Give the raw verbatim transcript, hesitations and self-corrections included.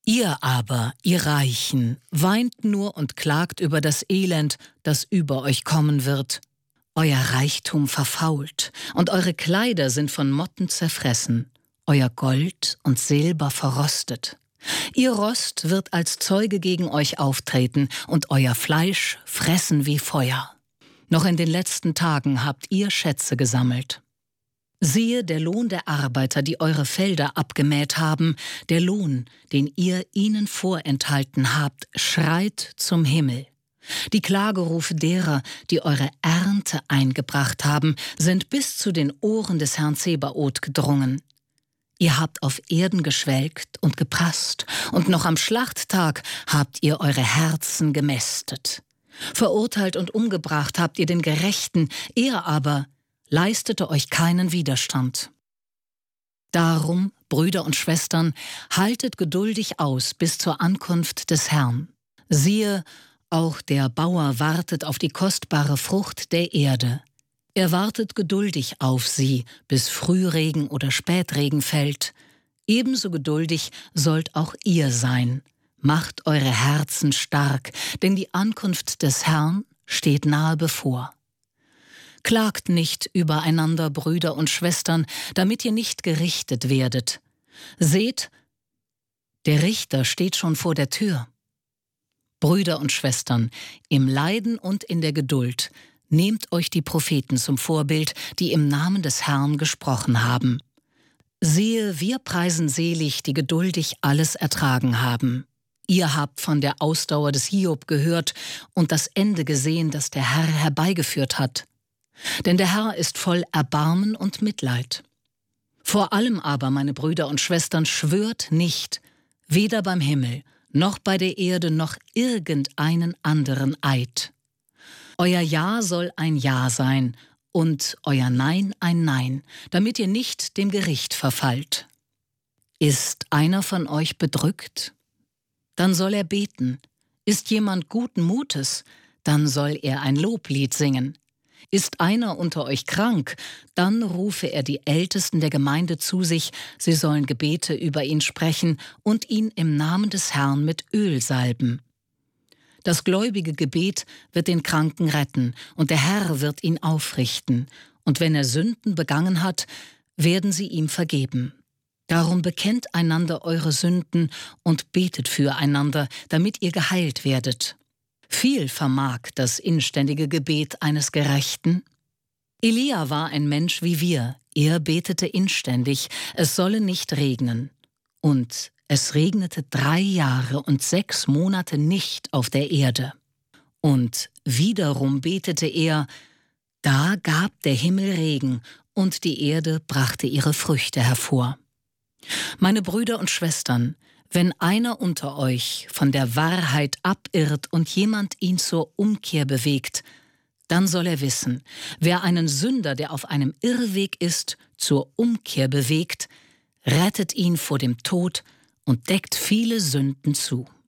Ihr aber, ihr Reichen, weint nur und klagt über das Elend, das über euch kommen wird. Euer Reichtum verfault, und eure Kleider sind von Motten zerfressen, euer Gold und Silber verrostet. Ihr Rost wird als Zeuge gegen euch auftreten und euer Fleisch fressen wie Feuer. Noch in den letzten Tagen habt ihr Schätze gesammelt. Siehe, der Lohn der Arbeiter, die eure Felder abgemäht haben, der Lohn, den ihr ihnen vorenthalten habt, schreit zum Himmel. Die Klagerufe derer, die eure Ernte eingebracht haben, sind bis zu den Ohren des Herrn Zebaoth gedrungen. Ihr habt auf Erden geschwelgt und geprasst, und noch am Schlachttag habt ihr eure Herzen gemästet. Verurteilt und umgebracht habt ihr den Gerechten, er aber leistete euch keinen Widerstand. Darum, Brüder und Schwestern, haltet geduldig aus bis zur Ankunft des Herrn. Siehe, auch der Bauer wartet auf die kostbare Frucht der Erde. Er wartet geduldig auf sie, bis Frühregen oder Spätregen fällt. Ebenso geduldig sollt auch ihr sein. Macht eure Herzen stark, denn die Ankunft des Herrn steht nahe bevor. Klagt nicht übereinander, Brüder und Schwestern, damit ihr nicht gerichtet werdet. Seht, der Richter steht schon vor der Tür. Brüder und Schwestern, im Leiden und in der Geduld, nehmt euch die Propheten zum Vorbild, die im Namen des Herrn gesprochen haben. Siehe, wir preisen selig, die geduldig alles ertragen haben. Ihr habt von der Ausdauer des Hiob gehört und das Ende gesehen, das der Herr herbeigeführt hat. Denn der Herr ist voll Erbarmen und Mitleid. Vor allem aber, meine Brüder und Schwestern, schwört nicht, weder beim Himmel, noch bei der Erde, noch irgendeinen anderen Eid. Euer Ja soll ein Ja sein und euer Nein ein Nein, damit ihr nicht dem Gericht verfallt. Ist einer von euch bedrückt? Dann soll er beten. Ist jemand guten Mutes? Dann soll er ein Loblied singen. Ist einer unter euch krank, dann rufe er die Ältesten der Gemeinde zu sich, sie sollen Gebete über ihn sprechen und ihn im Namen des Herrn mit Öl salben. Das gläubige Gebet wird den Kranken retten, und der Herr wird ihn aufrichten, und wenn er Sünden begangen hat, werden sie ihm vergeben. Darum bekennt einander eure Sünden und betet füreinander, damit ihr geheilt werdet. Viel vermag das inständige Gebet eines Gerechten. Elia war ein Mensch wie wir, er betete inständig, es solle nicht regnen. Und es regnete drei Jahre und sechs Monate nicht auf der Erde. Und wiederum betete er, da gab der Himmel Regen, und die Erde brachte ihre Früchte hervor. Meine Brüder und Schwestern, wenn einer unter euch von der Wahrheit abirrt und jemand ihn zur Umkehr bewegt, dann soll er wissen, wer einen Sünder, der auf einem Irrweg ist, zur Umkehr bewegt, rettet ihn vor dem Tod und deckt viele Sünden zu.